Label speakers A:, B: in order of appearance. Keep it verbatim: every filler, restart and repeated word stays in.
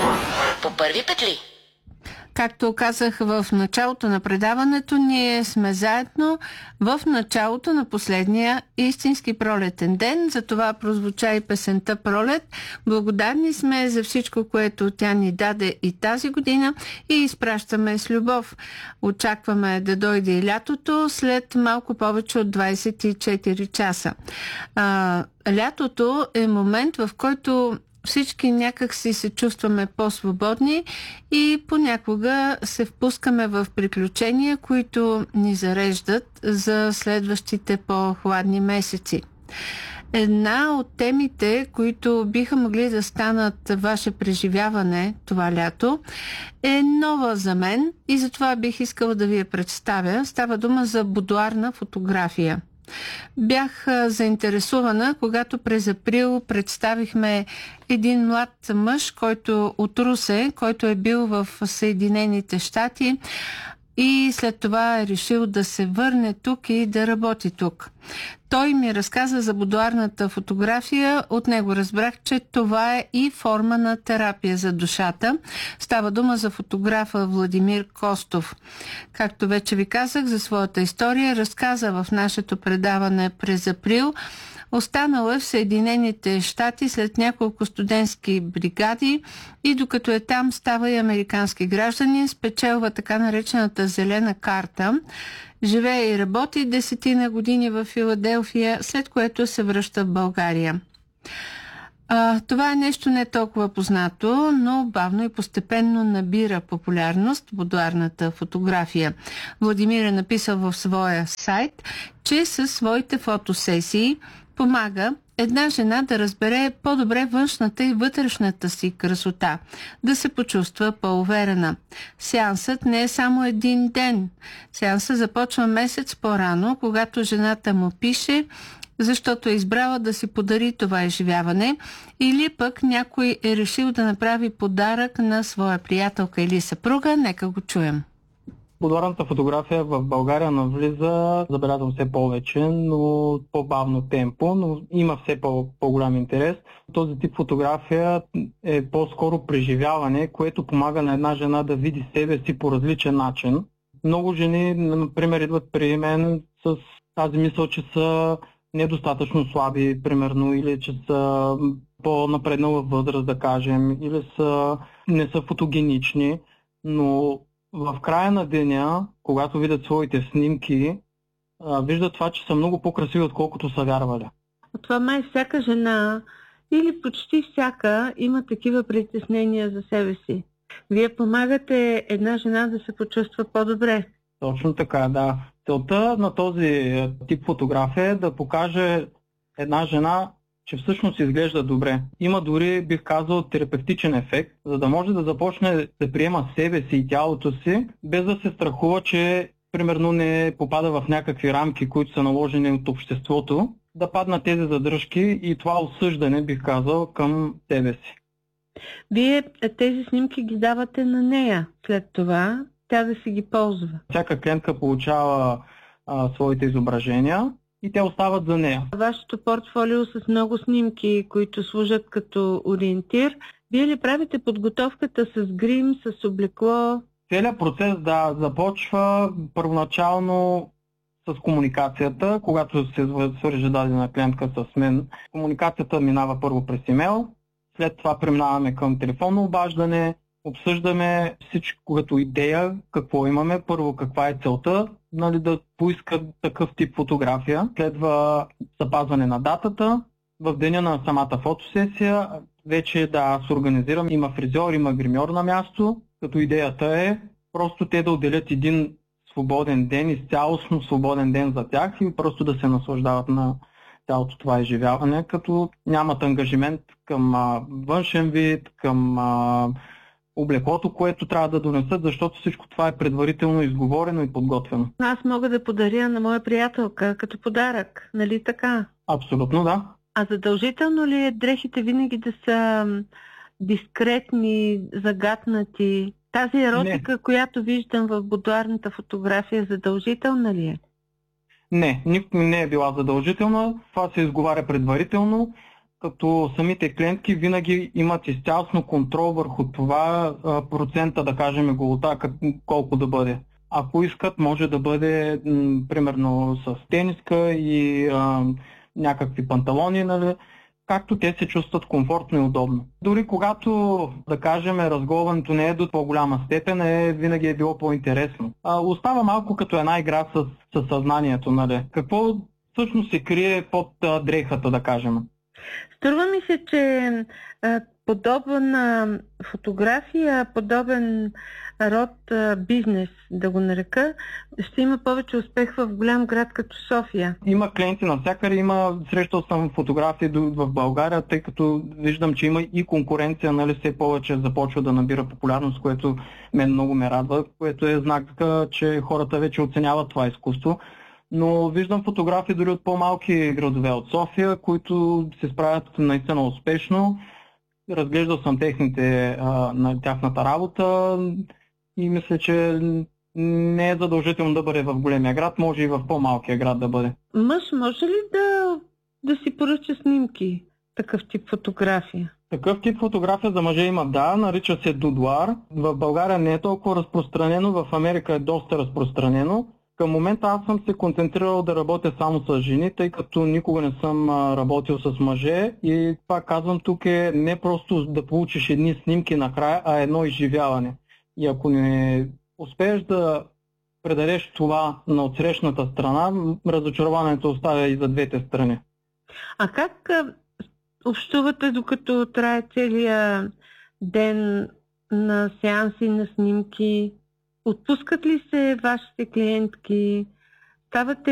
A: По първи петли.
B: Както казах в началото на предаването, ние сме заедно в началото на последния истински пролетен ден. Затова прозвуча и песента "Пролет". Благодарни сме за всичко, което тя ни даде и тази година и изпращаме с любов. Очакваме да дойде и лятото след малко повече от двайсет и четири часа. А, лятото е момент, в който всички някак си се чувстваме по-свободни и понякога се впускаме в приключения, които ни зареждат за следващите по-хладни месеци. Една от темите, които биха могли да станат ваше преживяване това лято, е нова за мен и затова бих искала да ви я представя. Става дума за будуарна фотография. Бях заинтересувана, когато през април представихме един млад мъж, който от Русе, който е бил в Съединените щати и след това е решил да се върне тук и да работи тук. Той ми разказа за будуарната фотография. От него разбрах, че това е и форма на терапия за душата. Става дума за фотографа Владимир Костов. Както вече ви казах, за своята история разказа в нашето предаване през април. Останал е в Съединените щати след няколко студентски бригади и докато е там става и американски гражданин, спечелва така наречената зелена карта. Живее и работи десетина години в Филаделфия, след което се връща в България. А, това е нещо не толкова познато, но бавно и постепенно набира популярност будуарната фотография. Владимир е написал в своя сайт, че със своите фотосесии помага една жена да разбере по-добре външната и вътрешната си красота, да се почувства по-уверена. Сеансът не е само един ден. Сеансът започва месец по-рано, когато жената му пише, защото е избрала да си подари това изживяване, или пък някой е решил да направи подарък на своя приятелка или съпруга. Нека го чуем.
C: Будуарната фотография в България навлиза, забелязвам все повече, но по-бавно темпо, но има все по- по-голям интерес. Този тип фотография е по-скоро преживяване, което помага на една жена да види себе си по различен начин. Много жени, например, идват при мен с тази мисъл, че са недостатъчно слаби, примерно, или че са по-напреднала възраст, да кажем, или са, не са фотогенични, но в края на деня, когато видят своите снимки, виждат това, че са много по-красиви, отколкото са вярвали.
D: Това май всяка жена или почти всяка има такива притеснения за себе си. Вие помагате една жена да се почувства по-добре.
C: Точно така, да. Целта на този тип фотография е да покаже една жена, че всъщност изглежда добре. Има дори, бих казал, терапевтичен ефект, за да може да започне да приема себе си и тялото си, без да се страхува, че примерно не попада в някакви рамки, които са наложени от обществото, да паднат тези задръжки и това осъждане, бих казал, към себе си.
D: Вие тези снимки ги давате на нея, след това тя да си ги ползва.
C: Всяка клиентка получава а, своите изображения и те остават за нея.
D: Вашето портфолио с много снимки, които служат като ориентир, вие ли правите подготовката с грим, с облекло?
C: Целият процес да започва първоначално с комуникацията, когато се свърже дадена клиентка с мен. Комуникацията минава първо през имейл, след това преминаваме към телефонно обаждане, обсъждаме всичко като идея, какво имаме, първо каква е целта, нали, да поиска такъв тип фотография. Следва запазване на датата. В деня на самата фотосесия вече да се организирам. Има фризьор, има гримьор на място, като идеята е просто те да отделят един свободен ден, изцялостно свободен ден за тях и просто да се наслаждават на цялото това изживяване, като нямат ангажимент към а, външен вид, към а, облеклото, което трябва да донесат, защото всичко това е предварително изговорено и подготвено.
D: Аз мога да подаря на моя приятелка като подарък, нали така?
C: Абсолютно, да.
D: А задължително ли е дрехите винаги да са дискретни, загатнати? Тази еротика, не, която виждам в будуарната фотография, задължителна ли е?
C: Не, никога не е била задължителна. Това се изговаря предварително, като самите клиентки винаги имат изцялостно контрол върху това а, процента, да кажем, голота, колко да бъде. Ако искат, може да бъде м, примерно с тениска и а, някакви панталони, нали, както те се чувстват комфортно и удобно. Дори когато, да кажем, разголването не е до по-голяма степен, е, винаги е било по-интересно. А, остава малко като една игра с, с съзнанието, нали. Какво всъщност се крие под а, дрехата, да кажем.
D: Струва ми се, че а, подобна фотография, подобен род а, бизнес, да го нарека, ще има повече успех в голям град като София.
C: Има клиенти навсякъде, има, срещал съм фотографии в България, тъй като виждам, че има и конкуренция, нали, все повече започва да набира популярност, което мен много ме радва, което е знак, че хората вече оценяват това изкуство. Но виждам фотографии дори от по-малки градове от София, които се справят наистина успешно. Разглеждал съм техните, а, на тяхната работа и мисля, че не е задължително да бъде в големия град, може и в по-малкия град да бъде.
D: Мъж може ли да, да си поръча снимки, такъв тип фотография?
C: Такъв тип фотография за мъже има, да, нарича се дудуар. В България не е толкова разпространено, в Америка е доста разпространено. Към момента аз съм се концентрирал да работя само с жени, тъй като никога не съм работил с мъже и това казвам тук е не просто да получиш едни снимки накрая, а едно изживяване. И ако не успееш да предадеш това на отсрещната страна, разочарованието оставя и за двете страни.
D: А как общувате, докато трае целия ден на сеанси, на снимки? Отпускат ли се вашите клиентки? Ставате